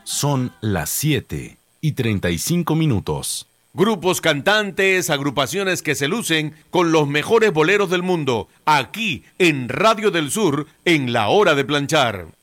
Son las 7:35. Grupos cantantes, agrupaciones que se lucen con los mejores boleros del mundo, aquí en Radio del Sur, en La Hora de Planchar.